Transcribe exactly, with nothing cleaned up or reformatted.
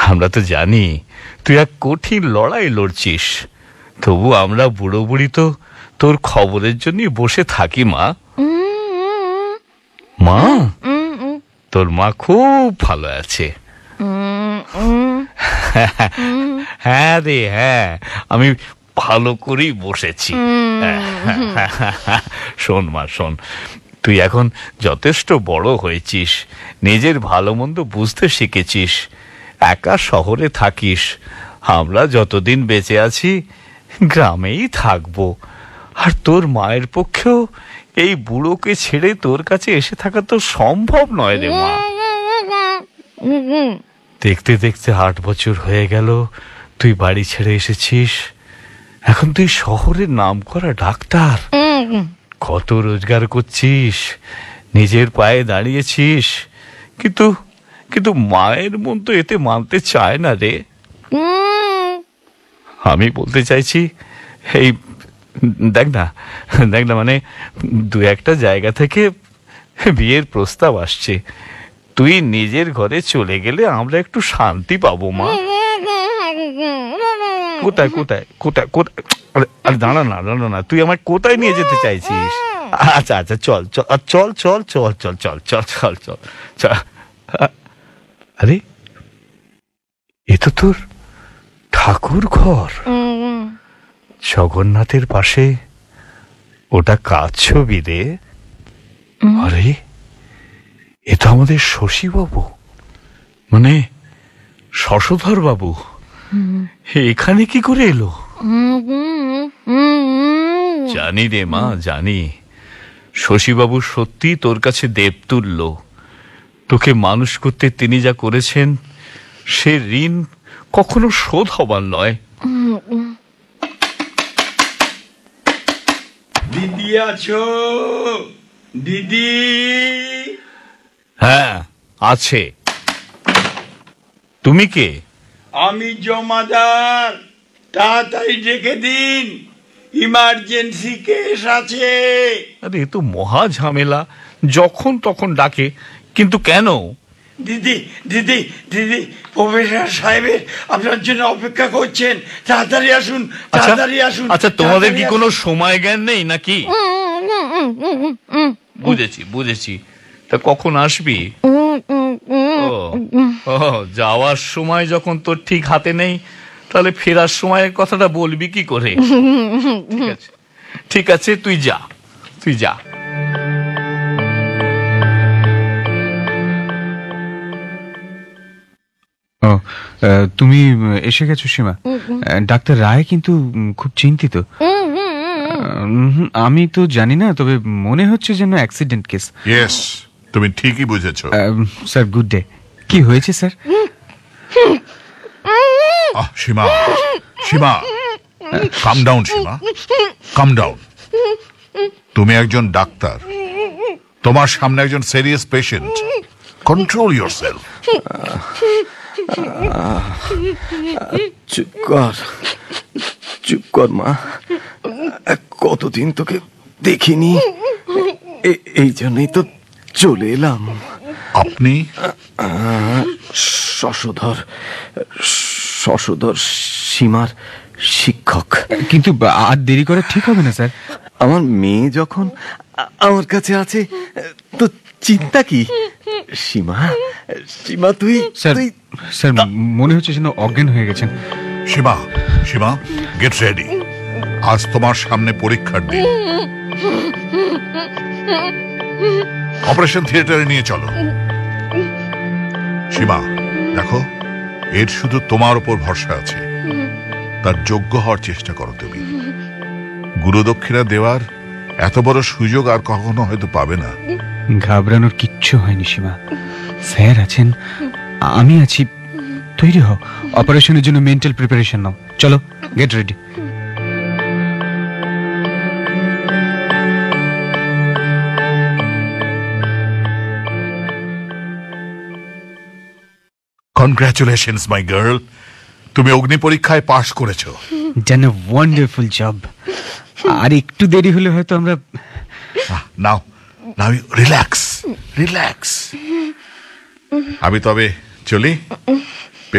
আমরা তো জানি তুই এক কঠিন লড়াই লড়ছিস, তবু আমরা বুড়ো বুড়ি তো তোর খবরের জন্য বসে থাকি। মা মা তোর মা খুব ভালো আছে। হ্যাঁ রে, হ্যাঁ, আমি ভালো করেই বসেছি। শোন মা, শোন, তুই এখন যথেষ্ট বড় হয়েছিস, নিজের ভালো মন্দ বুঝতে শিখেছিস, একা শহরে থাকিস। আমরা যতদিন বেঁচে আছি গ্রামেই থাকবো। আর তোর মায়ের পক্ষেও এই বুড়োকে ছেড়ে তোর কাছে এসে থাকা তো সম্ভব নয় রে মা। দেখতে দেখতে আট বছর হয়ে গেল তুই বাড়ি ছেড়ে এসেছিস। এখন তুই শহরের নামকরা ডাক্তার, কত রোজগার করছিস, নিজের পায়ে দাঁড়িয়েছিস, কিন্তু কিন্তু মায়ের মন তো এতে মানতে চায় না রে। আমি বলতে চাইছি, এই দেখ না দেখ না মানে দু একটা জায়গা থেকে বিয়ের প্রস্তাব আসছে। তুই নিজের ঘরে চলে গেলে আমরা একটু শান্তি পাবো মা। কোথায় কোথায় কোথায় কোথায় আরে দাঁড়া না দাঁড়া না তুই আমার কোথায় নিয়ে যেতে চাইছিস? আচ্ছা আচ্ছা চল চল চল চল চল চল চল চল চল চল চল। আরে এ তো তোর ঠাকুর ঘর। জগন্নাথের পাশে ওটা কাজ ছবি রে। আরে এ তো আমাদের শশী বাবু, মানে শশধর বাবু। এখানে কি করে এলো? জানি রে মা, জানি শশীবাবু সত্যি তোর কাছে দেবতুল্য। তোকে মানুষ করতে তিনি যা করেছেন সে ঋণ কখনো শোধ হবার নয়। দিদি আছো? দিদি? হ্যাঁ আছে। তুমি কে? আমি জমাদার, তাড়াতাড়ি ডেকে দিন, ইমার্জেন্সি কেস আছে। আরে এ তো মহা ঝামেলা, যখন তখন ডাকে, কিন্তু কেন? দিদি দিদি দিদি প্রফেসর সাহেবের আপনার জন্য অপেক্ষা করছেন, তাড়াতাড়ি আসুন, তাড়াতাড়ি আসুন। আচ্ছা তোমাদের কি কোনো সময় জ্ঞান নেই নাকি? বুঝেছি বুঝেছি, তা কখন আসবি? ও ও যাওয়ার সময় যখন তোর ঠিক হাতে নেই, তাহলে ফেরার সময়ের কথাটা বলবি কি করে? ঠিক আছে ঠিক আছে তুই যা, তুই যা। ও তুমি এসে গেছো সীমা। ডাক্তার রায় কিন্তু খুব চিন্তিত। আমি তো জানি না, তবে মনে হচ্ছে যেন অ্যাক্সিডেন্ট কেস। ইয়েস, তুমি ঠিকই বুঝেছো। Sir good day. কি হয়েছে স্যার? আহ সীমা, সীমা কাম ডাউন, সীমা কাম ডাউন। তুমি একজন ডাক্তার, তোমার সামনে একজন সিরিয়াস পেশেন্ট, কন্ট্রোল ইয়োরসেলফ। চুপ কর, চুপ কর মা। কতদিন তোকে দেখিনি, এই জন্যই তো চলে এলাম। আপনি? শশধর, শশধর সীমার শিক্ষক। কিন্তু আর দেরি করে ঠিক হবে না স্যার। আমার মেয়ে যখন আমার কাছে আছে তো চিন্তা কি? সীমা, সীমা তুই স্যার স্যার মনে হচ্ছে যেন অজ্ঞান হয়ে গেছেন। সীমা, সীমা গেট রেডি, আজ তোমার সামনে পরীক্ষার দিন। অপারেশন থিয়েটারে নিয়ে চলো। সীমা দেখো, এর শুধু তোমার উপর ভরসা আছে, তার যোগ্য হওয়ার চেষ্টা করো তুমি। গুরুদক্ষিণা দেওয়ার এত বড় সুযোগ আর কখনো হয়তো পাবে না। ঘাবড়ানোর কিচ্ছু হয়নি সীমা, স্যার আছেন, আমি আছি। তৈরি হও, অপারেশনের জন্য মেন্টাল প্রিপারেশন নাও। চলো get ready. Congratulations my girl, তুমি অগ্নি পরীক্ষায় পাশ করেছো। ডান আ ওয়ান্ডারফুল জব। আর একটু দেরি হলে হয়তো আমরা। নাও নাও রিল্যাক্স রিল্যাক্স। আমি তবে চলি।